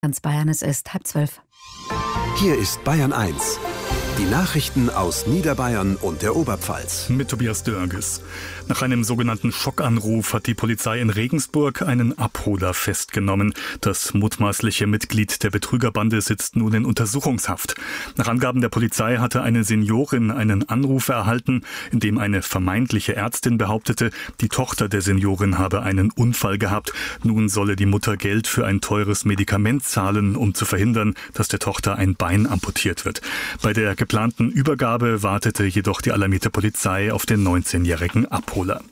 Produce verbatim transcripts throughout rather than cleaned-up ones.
Ganz Bayern, es ist halb zwölf. Hier ist Bayern eins. Die Nachrichten aus Niederbayern und der Oberpfalz. Mit Tobias Dörges. Nach einem sogenannten Schockanruf hat die Polizei in Regensburg einen Abholer festgenommen. Das mutmaßliche Mitglied der Betrügerbande sitzt nun in Untersuchungshaft. Nach Angaben der Polizei hatte eine Seniorin einen Anruf erhalten, in dem eine vermeintliche Ärztin behauptete, die Tochter der Seniorin habe einen Unfall gehabt. Nun solle die Mutter Geld für ein teures Medikament zahlen, um zu verhindern, dass der Tochter ein Bein amputiert wird. Bei der geplanten Übergabe wartete jedoch die alarmierte Polizei auf den neunzehnjährigen Abholer.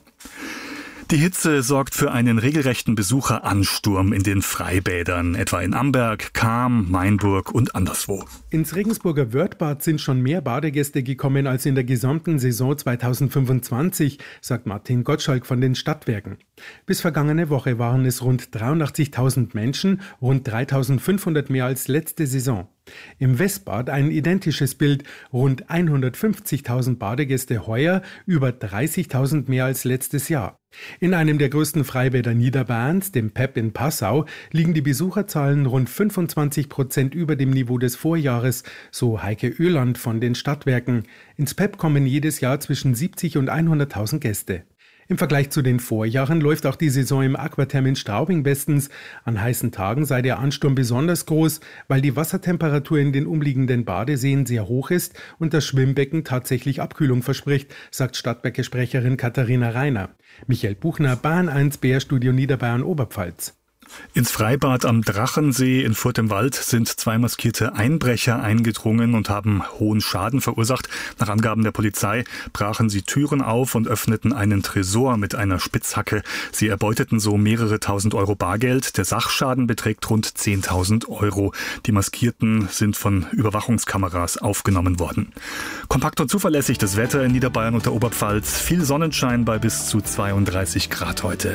Die Hitze sorgt für einen regelrechten Besucheransturm in den Freibädern, etwa in Amberg, Cham, Mainburg und anderswo. Ins Regensburger Wörthbad sind schon mehr Badegäste gekommen als in der gesamten Saison zweitausendfünfundzwanzig, sagt Martin Gottschalk von den Stadtwerken. Bis vergangene Woche waren es rund dreiundachtzigtausend Menschen, rund dreitausendfünfhundert mehr als letzte Saison. Im Westbad ein identisches Bild, rund hundertfünfzigtausend Badegäste heuer, über dreißigtausend mehr als letztes Jahr. In einem der größten Freibäder Niederbayerns, dem Pep in Passau, liegen die Besucherzahlen rund fünfundzwanzig Prozent über dem Niveau des Vorjahres, so Heike Öland von den Stadtwerken. Ins Pep kommen jedes Jahr zwischen siebzig und hunderttausend Gäste. Im Vergleich zu den Vorjahren läuft auch die Saison im Aquatherm in Straubing bestens. An heißen Tagen sei der Ansturm besonders groß, weil die Wassertemperatur in den umliegenden Badeseen sehr hoch ist und das Schwimmbecken tatsächlich Abkühlung verspricht, sagt Stadtwerke-Sprecherin Katharina Reiner. Michael Buchner, Bayern eins B R-Studio Niederbayern Oberpfalz. Ins Freibad am Drachensee in Furth im Wald sind zwei maskierte Einbrecher eingedrungen und haben hohen Schaden verursacht. Nach Angaben der Polizei brachen sie Türen auf und öffneten einen Tresor mit einer Spitzhacke. Sie erbeuteten so mehrere tausend Euro Bargeld. Der Sachschaden beträgt rund zehntausend Euro. Die Maskierten sind von Überwachungskameras aufgenommen worden. Kompakt und zuverlässig das Wetter in Niederbayern und der Oberpfalz. Viel Sonnenschein bei bis zu zweiunddreißig Grad heute.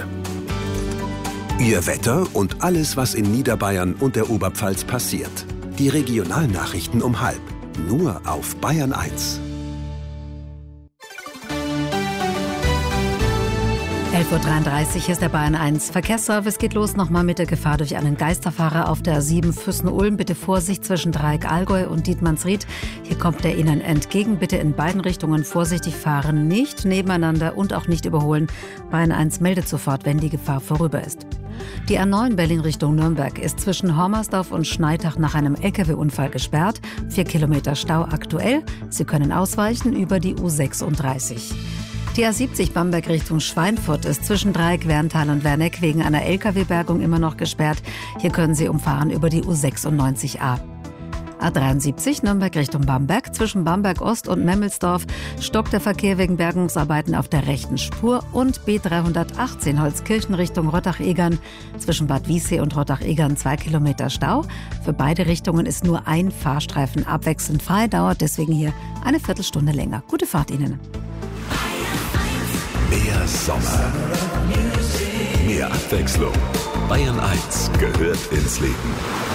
Ihr Wetter und alles, was in Niederbayern und der Oberpfalz passiert. Die Regionalnachrichten um halb. Nur auf Bayern eins. elf Uhr dreiunddreißig ist der Bayern eins Verkehrsservice. Geht los nochmal mit der Gefahr durch einen Geisterfahrer auf der A sieben Füssen-Ulm. Bitte Vorsicht zwischen Dreieck Allgäu und Dietmannsried. Hier kommt er Ihnen entgegen. Bitte in beiden Richtungen vorsichtig fahren, nicht nebeneinander und auch nicht überholen. Bayern eins meldet sofort, wenn die Gefahr vorüber ist. Die A neun Berlin Richtung Nürnberg ist zwischen Hormersdorf und Schneitach nach einem L K W-Unfall gesperrt. Vier Kilometer Stau aktuell. Sie können ausweichen über die U sechsunddreißig. Die A siebzig Bamberg Richtung Schweinfurt ist zwischen Dreieck, Werntal und Werneck wegen einer L K W-Bergung immer noch gesperrt. Hier können Sie umfahren über die U sechsundneunzig A. A dreiundsiebzig Nürnberg Richtung Bamberg. Zwischen Bamberg Ost und Memmelsdorf stockt der Verkehr wegen Bergungsarbeiten auf der rechten Spur. Und B dreihundertachtzehn Holzkirchen Richtung Rottach-Egern. Zwischen Bad Wiessee und Rottach-Egern zwei Kilometer Stau. Für beide Richtungen ist nur ein Fahrstreifen abwechselnd frei, dauert deswegen hier eine Viertelstunde länger. Gute Fahrt Ihnen. Mehr Sommer. Mehr Abwechslung. Bayern eins gehört ins Leben.